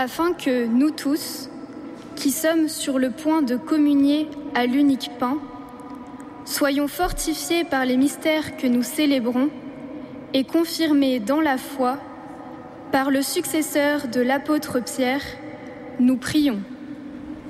afin que nous tous, qui sommes sur le point de communier à l'unique pain, soyons fortifiés par les mystères que nous célébrons et confirmés dans la foi par le successeur de l'apôtre Pierre, nous prions.